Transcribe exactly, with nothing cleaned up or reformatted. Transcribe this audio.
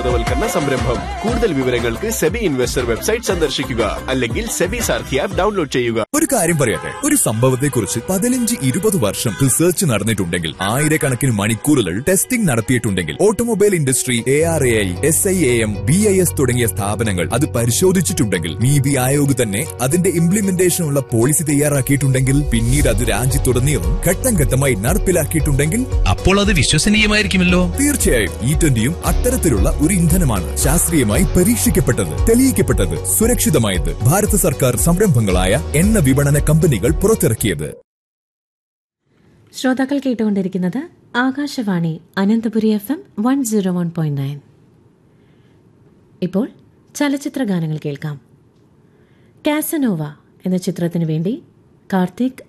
ബോധവൽക്കരണ സംരംഭം. കൂടുതൽ വിവരങ്ങൾക്ക് സെബി ഇൻവെസ്റ്റർ വെബ്സൈറ്റ് സന്ദർശിക്കുക, അല്ലെങ്കിൽ സെബി സാർഥി ആപ്പ് ഡൗൺലോഡ് ചെയ്യുക. ഒരു കാര്യം പറയട്ടെ, ഒരു സംഭവത്തെക്കുറിച്ച് പതിനഞ്ച് ഇരുപത് വർഷം റിസർച്ച് നടന്നിട്ടുണ്ടെങ്കിൽ, ആയിരക്കണക്കിന് മണിക്കൂറുകൾ testing നടത്തിയിട്ടുണ്ടെങ്കിൽ, automobile industry, A R A I, S I A M, B I S തുടങ്ങിയ സ്ഥാപനങ്ങൾ അത് പരിശോധിച്ചിട്ടുണ്ടെങ്കിൽ, നീതി ആയോഗ് തന്നെ അതിന്റെ ഇംപ്ലിമെന്റേഷനുള്ള പോളിസി തയ്യാറാക്കിയിട്ടുണ്ടെങ്കിൽ, പിന്നീട് അത് രാജ്യത്തുടനീളം ഘട്ടം ഘട്ടമായി നടപ്പിലാക്കിയിട്ടുണ്ടെങ്കിൽ, അപ്പോൾ അത് വിശ്വസനീയമായിരിക്കുമല്ലോ. തീർച്ചയായും ഇ ട്വന്റിയും അത്തരത്തിലുള്ള ഒരു ഇന്ധനമാണ്. ശാസ്ത്രീയമായി പരീക്ഷിക്കപ്പെട്ടത്, തെളിയിക്കപ്പെട്ടത്, സുരക്ഷിതമായത്. ഭാരത സർക്കാർ സംരംഭങ്ങളായ എണ്ണ വിപണന കമ്പനികൾ പുറത്തിറക്കിയത്. ശ്രോതാക്കൾ കേട്ടുകൊണ്ടിരിക്കുന്നത് Akashvani Ananthapuri F M one zero one point nine. ഇപ്പോൾ ചലച്ചിത്ര ഗാനങ്ങൾ കേൾക്കാം. കാസനോവ എന്ന ചിത്രത്തിനു വേണ്ടി കാർത്തിക്,